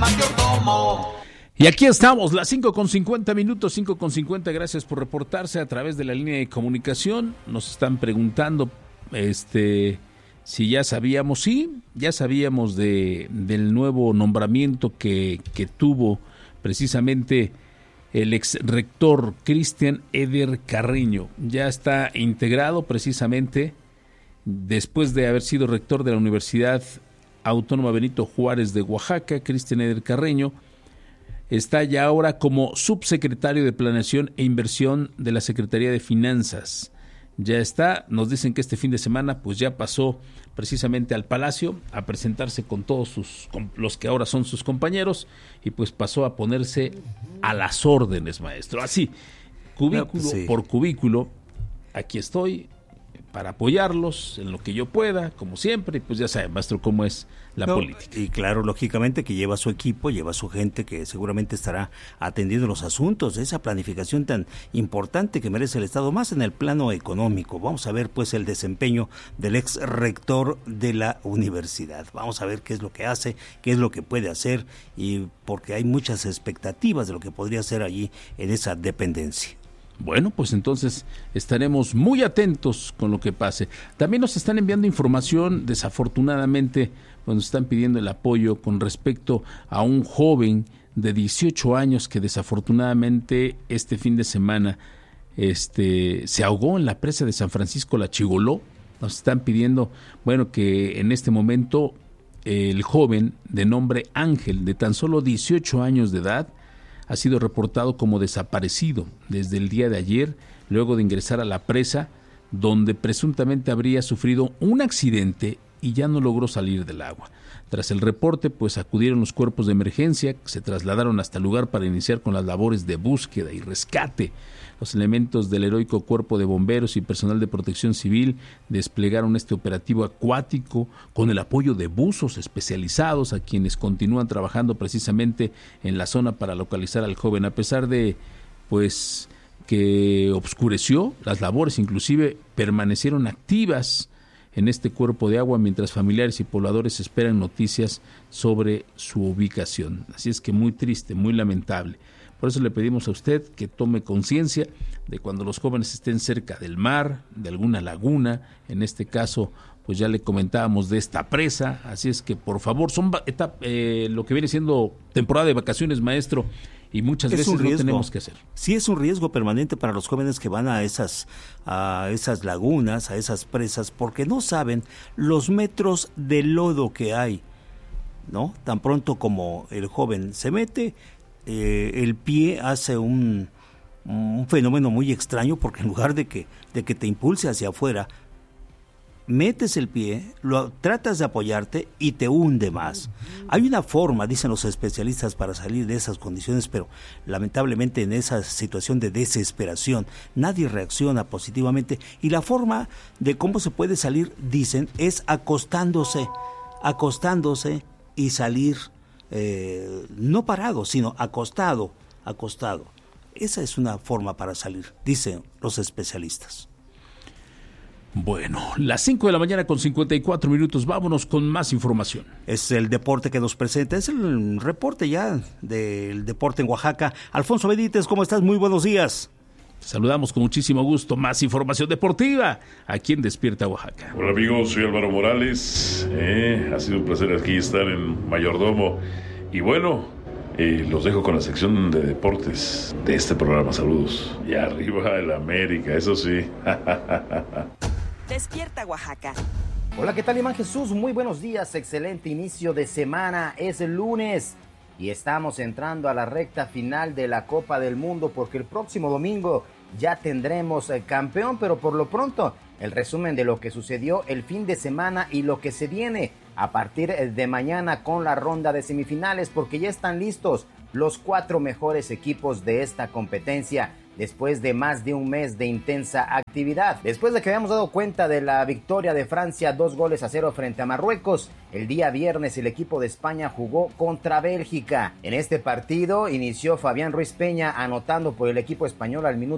mayordomo. Y aquí estamos, las 5:50, 5:50, gracias por reportarse a través de la línea de comunicación. Nos están preguntando si ya sabíamos. Sí, ya sabíamos del nuevo nombramiento que tuvo precisamente el ex rector Cristian Eder Carreño. Ya está integrado precisamente después de haber sido rector de la Universidad Autónoma Benito Juárez de Oaxaca. Cristian Eder Carreño está ya ahora como subsecretario de Planeación e Inversión de la Secretaría de Finanzas. Ya está, nos dicen que este fin de semana pues ya pasó precisamente al Palacio a presentarse con todos los que ahora son sus compañeros, y pues pasó a ponerse a las órdenes, maestro. Así, cubículo por cubículo, aquí estoy para apoyarlos en lo que yo pueda, como siempre, y pues ya sabe, maestro, cómo es la política. Y claro, lógicamente que lleva su equipo, lleva su gente que seguramente estará atendiendo los asuntos de esa planificación tan importante que merece el Estado, más en el plano económico. Vamos a ver pues el desempeño del ex rector de la universidad. Vamos a ver qué es lo que hace, qué es lo que puede hacer, y porque hay muchas expectativas de lo que podría hacer allí en esa dependencia. Bueno, pues entonces estaremos muy atentos con lo que pase. También nos están enviando información, desafortunadamente, pues nos están pidiendo el apoyo con respecto a un joven de 18 años que desafortunadamente este fin de semana se ahogó en la presa de San Francisco La Chigoló. Nos están pidiendo, bueno, que en este momento el joven de nombre Ángel, de tan solo 18 años de edad, ha sido reportado como desaparecido desde el día de ayer, luego de ingresar a la presa, donde presuntamente habría sufrido un accidente y ya no logró salir del agua. Tras el reporte, pues acudieron los cuerpos de emergencia, se trasladaron hasta el lugar para iniciar con las labores de búsqueda y rescate. Los elementos del heroico Cuerpo de Bomberos y personal de Protección Civil desplegaron este operativo acuático con el apoyo de buzos especializados, a quienes continúan trabajando precisamente en la zona para localizar al joven. A pesar de pues que obscureció, las labores inclusive permanecieron activas en este cuerpo de agua mientras familiares y pobladores esperan noticias sobre su ubicación. Así es que muy triste, muy lamentable. Por eso le pedimos a usted que tome conciencia de cuando los jóvenes estén cerca del mar, de alguna laguna, en este caso pues ya le comentábamos de esta presa. Así es que por favor, son lo que viene siendo temporada de vacaciones, maestro, y muchas veces no tenemos que hacer. Sí, es un riesgo permanente para los jóvenes que van a esas lagunas, a esas presas, porque no saben los metros de lodo que hay, ¿no? Tan pronto como el joven se mete, el pie hace un fenómeno muy extraño, porque en lugar de que te impulse hacia afuera, metes el pie, tratas de apoyarte y te hunde más. Hay una forma, dicen los especialistas, para salir de esas condiciones, pero lamentablemente en esa situación de desesperación nadie reacciona positivamente, y la forma de cómo se puede salir, dicen, es acostándose y salir, no parado, sino acostado. Esa es una forma para salir, dicen los especialistas. Bueno, las 5:54 a.m, vámonos con más información. Es el deporte que nos presenta, es el reporte ya del deporte en Oaxaca. Alfonso Benítez, ¿cómo estás? Muy buenos días. Saludamos con muchísimo gusto, más información deportiva aquí en Despierta Oaxaca. Hola amigos, soy Álvaro Morales, ha sido un placer aquí estar en Mayordomo, y bueno, los dejo con la sección de deportes de este programa. Saludos. Y arriba el América, eso sí. Despierta Oaxaca. Hola, ¿qué tal, Iván Jesús? Muy buenos días, excelente inicio de semana. Es el lunes y estamos entrando a la recta final de la Copa del Mundo, porque el próximo domingo ya tendremos campeón, pero por lo pronto el resumen de lo que sucedió el fin de semana y lo que se viene a partir de mañana con la ronda de semifinales, porque ya están listos los 4 mejores equipos de esta competencia después de más de un mes de intensa actividad. Después de que habíamos dado cuenta de la victoria de Francia 2-0 frente a Marruecos, el día viernes el equipo de España jugó contra Bélgica. En este partido inició Fabián Ruiz Peña anotando por el equipo español al minuto